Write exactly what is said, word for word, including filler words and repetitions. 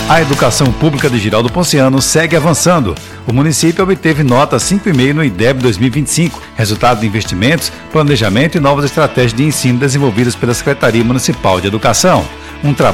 A educação pública de Giraldo Ponciano segue avançando. O município obteve nota cinco vírgula cinco no IDEB dois mil e vinte e cinco, resultado de investimentos, planejamento e novas estratégias de ensino desenvolvidas pela Secretaria Municipal de Educação. Um trabalho